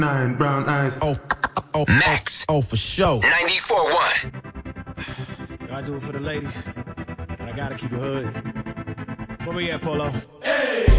Nine brown eyes. Max. Oh, for sure. 94.1. I do it for the ladies, but I gotta keep it hood. Where we at, Polo?